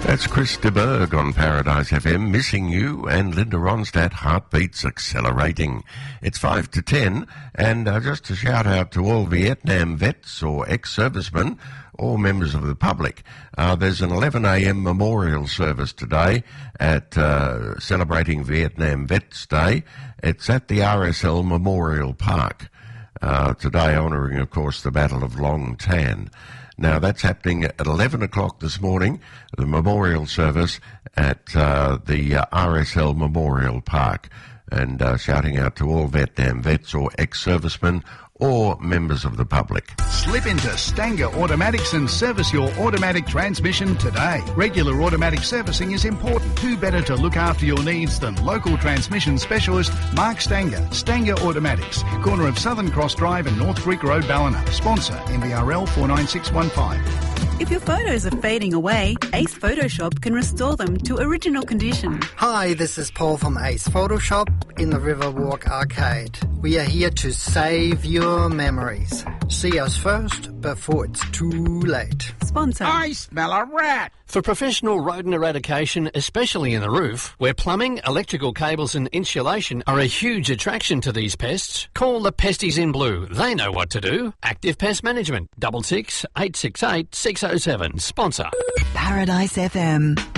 That's Chris de Burgh on Paradise FM, Missing You, and Linda Ronstadt, Heartbeats Accelerating. It's 5 to 10, and just a shout out to all Vietnam vets or ex-servicemen or members of the public. There's an 11 a.m. memorial service today at celebrating Vietnam Vets Day. It's at the RSL Memorial Park. Today honouring, of course, the Battle of Long Tan. Now, that's happening at 11 o'clock this morning, the memorial service at the RSL Memorial Park. And shouting out to all Vietnam vets or ex-servicemen or members of the public. Slip into Stanger Automatics and service your automatic transmission today. Regular automatic servicing is important. Who better to look after your needs than local transmission specialist Mark Stanger. Stanger Automatics, corner of Southern Cross Drive and North Creek Road, Ballina. Sponsor NBRL 49615. If your photos are fading away, Ace Photoshop can restore them to original condition. Hi, this is Paul from Ace Photoshop in the Riverwalk Arcade. We are here to save your memories. See us first before it's too late. Sponsor. I smell a rat. For professional rodent eradication, especially in the roof, where plumbing, electrical cables and insulation are a huge attraction to these pests, call the Pesties in Blue. They know what to do. Active Pest Management, 66 868 607. Sponsor. Paradise FM.